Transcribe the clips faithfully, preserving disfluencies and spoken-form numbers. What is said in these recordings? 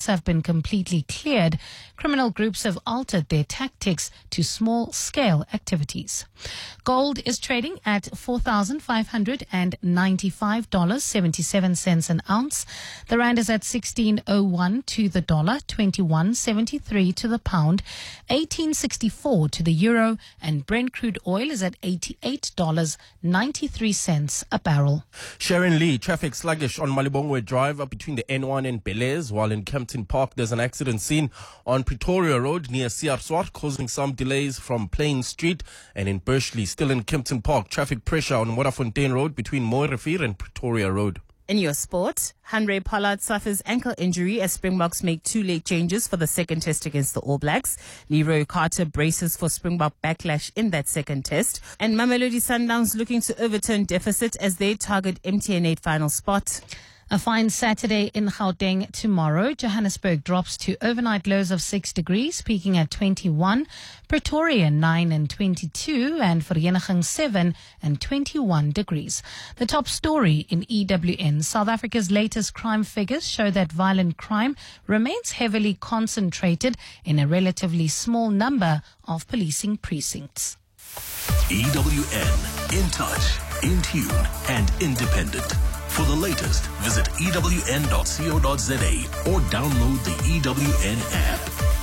have been completely cleared, criminal groups have altered their tactics to small-scale activities. Gold is trading at four thousand five hundred ninety-five dollars and seventy-seven cents an ounce. The rand is at sixteen oh one to the dollar, twenty-one seventy-three to the pound, eighteen sixty-four to the euro, and Brent crude oil is at eighty-eight dollars and ninety-three cents a barrel. Sharon Lee, traffic sluggish on Malibongwe Drive up between the N one and Belize, while in Kempton Park there's an accident scene on Pretoria Road near Siarswart, causing some delays from Plain Street, and in Bursley, still in Kempton Park, traffic pressure on Morafontein Road between Mooirivier and Pretoria Road. In your sport, Henry Pollard suffers ankle injury as Springboks make two late changes for the second test against the All Blacks. Leroy Carter braces for Springbok backlash in that second test. And Mamelodi Sundowns looking to overturn deficit as they target M T N eight final spot. A fine Saturday in Gauteng tomorrow. Johannesburg drops to overnight lows of six degrees, peaking at twenty-one. Pretoria nine and twenty-two, and Vereeniging seven and twenty-one degrees. The top story in E W N. South Africa's latest crime figures show that violent crime remains heavily concentrated in a relatively small number of policing precincts. E W N, in touch, in tune, and independent. For the latest, visit E W N dot co dot za or download the E W N app.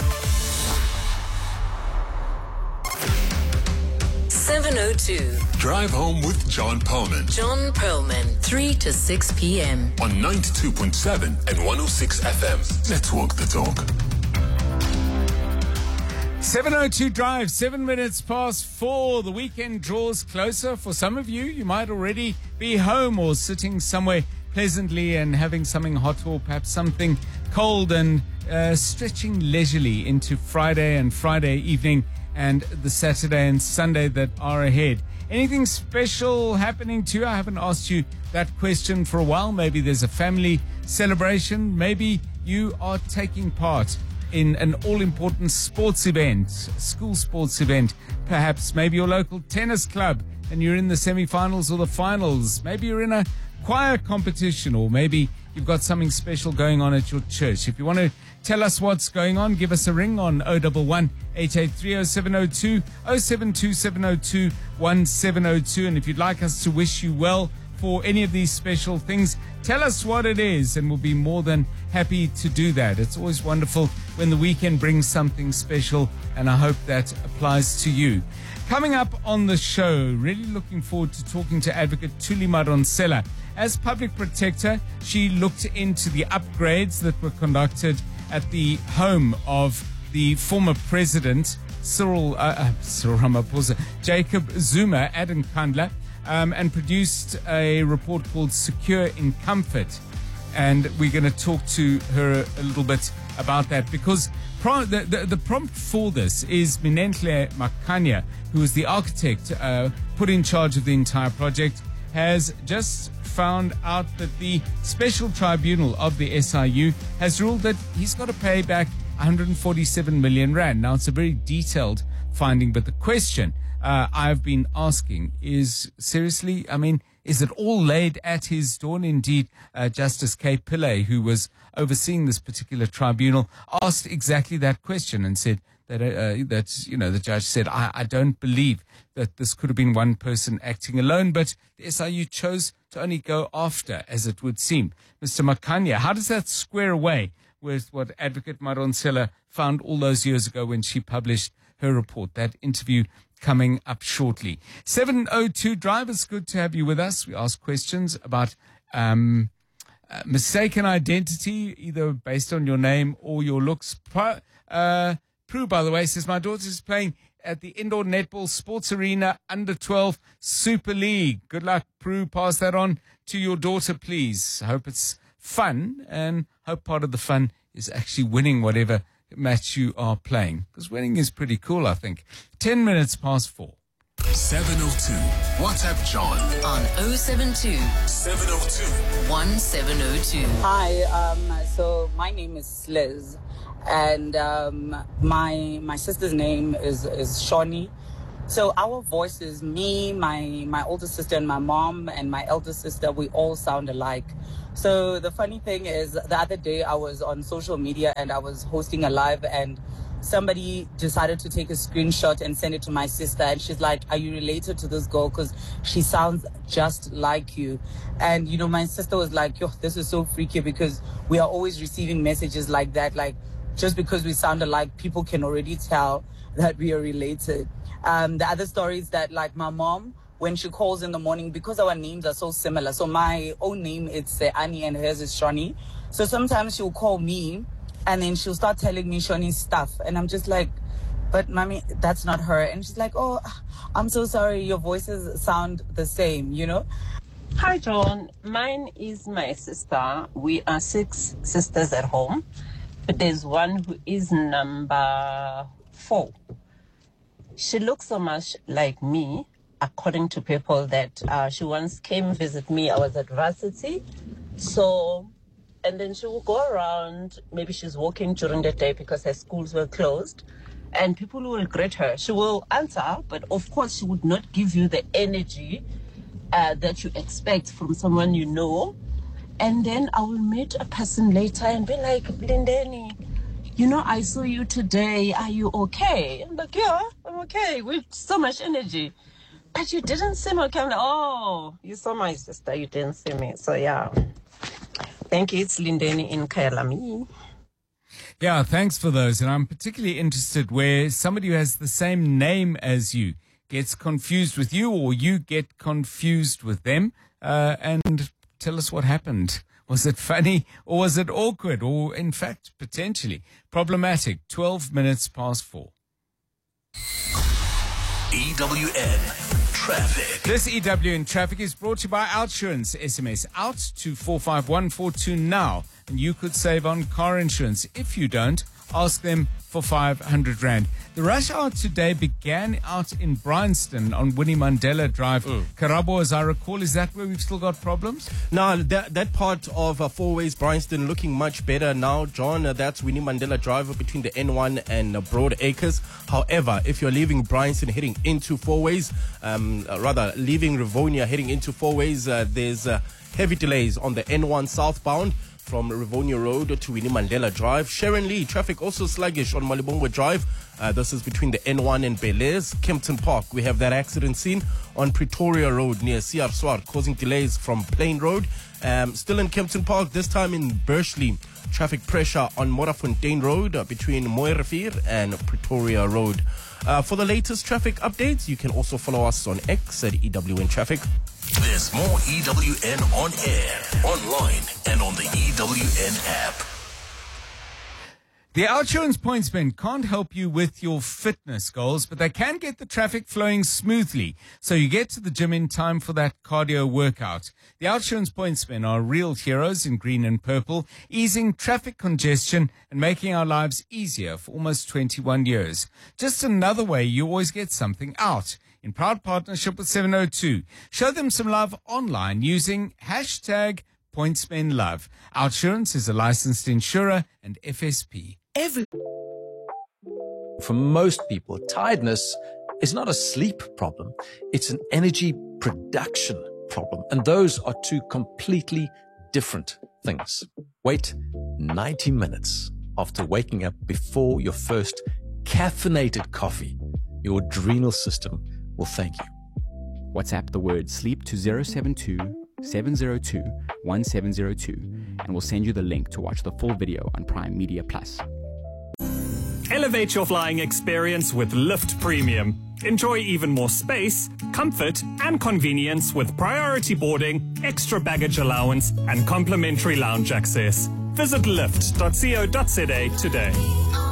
seven oh two. Drive Home with John Perlman. John Perlman, three to six p.m. on ninety-two point seven and one oh six F M. Let's walk the talk. seven oh two Drive, seven minutes past four. The weekend draws closer. For some of you, you might already be home or sitting somewhere pleasantly and having something hot or perhaps something cold and uh, stretching leisurely into Friday and Friday evening and the Saturday and Sunday that are ahead. Anything special happening to you? I haven't asked you that question for a while. Maybe there's a family celebration. Maybe you are taking part in an all-important sports event, school sports event, perhaps. Maybe your local tennis club and you're in the semi-finals or the finals. Maybe you're in a choir competition, or maybe you've got something special going on at your church. If you want to tell us what's going on, give us a ring on oh one one, eight eight three, oh seven oh two, oh seven two seven oh two, one seven oh two. And if you'd like us to wish you well for any of these special things, tell us what it is and we'll be more than happy to do that. It's always wonderful when the weekend brings something special, and I hope that applies to you. Coming up on the show, really looking forward to talking to Advocate Thuli Madonsela. As public protector, she looked into the upgrades that were conducted at the home of the former president, Cyril, uh, uh, Cyril Ramaphosa, Jacob Zuma, Adam Kandla, um, and produced a report called Secure in Comfort. And we're going to talk to her a little bit about that, because pro- the, the, the prompt for this is Minenhle Makanya, who is the architect uh, put in charge of the entire project, has just found out that the special tribunal of the S I U has ruled that he's got to pay back one hundred forty-seven million rand. Now, it's a very detailed finding, but the question uh, I've been asking is, seriously, I mean, is it all laid at his door? And indeed, uh, Justice Kay Pillay, who was overseeing this particular tribunal, asked exactly that question and said that, uh, that you know, the judge said, I, I don't believe that this could have been one person acting alone, but the S I U chose to only go after, as it would seem, Mister Makanya. How does that square away with what Advocate Madonsela found all those years ago when she published her report? That interview coming up shortly. seven oh two Drive, it's good to have you with us. We ask questions about um, uh, mistaken identity, either based on your name or your looks. Pro, uh, Prue, by the way, says, my daughter's playing at the Indoor Netball Sports Arena Under twelve Super League. Good luck, Prue. Pass that on to your daughter, please. I hope it's fun, and hope part of the fun is actually winning whatever match you are playing, because winning is pretty cool, I think. Ten minutes past four. seven oh two. WhatsApp John On oh seven two, seven oh two. one seven oh two. Hi, um, so my name is Liz, and um, my my sister's name is is Shawnee. So our voices, me, my my older sister, and my mom, and my elder sister, we all sound alike. So the funny thing is, the other day I was on social media and I was hosting a live, and somebody decided to take a screenshot and send it to my sister, and she's like, are you related to this girl? Because she sounds just like you. And, you know, my sister was like, yo, this is so freaky, because we are always receiving messages like that. Like, just because we sound alike, people can already tell that we are related. Um, the other story is that, like, my mom, when she calls in the morning, because our names are so similar, so my own name is uh, Annie and hers is Shani. So sometimes she'll call me and then she'll start telling me Shani's stuff. And I'm just like, but mommy, that's not her. And she's like, oh, I'm so sorry, your voices sound the same, you know? Hi, John. Mine is my sister. We are six sisters at home, but there's one who is number four. She looks so much like me, according to people that uh, she once came visit me. I was at varsity. So, and then she will go around, maybe she's walking during the day because her schools were closed, and people will greet her. She will answer, but of course she would not give you the energy uh, that you expect from someone you know. And then I will meet a person later and be like, Blindeni, you know, I saw you today. Are you okay? I'm like, yeah, I'm okay. With so much energy. But you didn't see me. Okay. I'm like, oh, you saw my sister. You didn't see me. So, yeah. Thank you. It's Lindeni in Kailami. Yeah, thanks for those. And I'm particularly interested where somebody who has the same name as you gets confused with you, or you get confused with them. Uh, and tell us what happened. Was it funny, or was it awkward, or in fact, potentially problematic? twelve minutes past four. E W N Traffic. This E W N Traffic is brought to you by Outsurance. S M S out to four five one four two now, and you could save on car insurance. If you don't, ask them for five hundred rand. The rush hour today began out in Bryanston on Winnie Mandela Drive. Mm. Karabo, as I recall, is that where we've still got problems? No, that, that part of uh, Four Ways Bryanston looking much better now, John. Uh, that's Winnie Mandela Drive between the N one and uh, Broad Acres. However, if you're leaving Bryanston heading into Four Ways, um, uh, rather leaving Rivonia heading into Four Ways, uh, there's uh, heavy delays on the N one southbound from Rivonia Road to Winnie Mandela Drive. Sharon Lee, traffic also sluggish on Malibongwe Drive. Uh, this is between the N one and Belize. Kempton Park, we have that accident scene on Pretoria Road near C R Swart, causing delays from Plain Road. Um, still in Kempton Park, this time in Bursley. Traffic pressure on Morafontein Road uh, between Mooirivier and Pretoria Road. Uh, for the latest traffic updates, you can also follow us on X at E W N Traffic. There's more E W N on air, online, and on the E W N app. The Outsurance Pointsmen can't help you with your fitness goals, but they can get the traffic flowing smoothly so you get to the gym in time for that cardio workout. The Outsurance Pointsmen are real heroes in green and purple, easing traffic congestion and making our lives easier for almost twenty-one years. Just another way you always get something out. In proud partnership with seven oh two. Show them some love online using hashtag PointsmenLove. Outsurance is a licensed insurer and F S P. Every For most people, tiredness is not a sleep problem. It's an energy production problem. And those are two completely different things. Wait ninety minutes after waking up before your first caffeinated coffee. Your adrenal system will thank you. WhatsApp the word sleep to zero seven two, seven zero two, one seven zero two and we'll send you the link to watch the full video on Prime Media Plus. Elevate your flying experience with Lift Premium. Enjoy even more space, comfort, and convenience with priority boarding, extra baggage allowance, and complimentary lounge access. Visit lift dot co dot za today.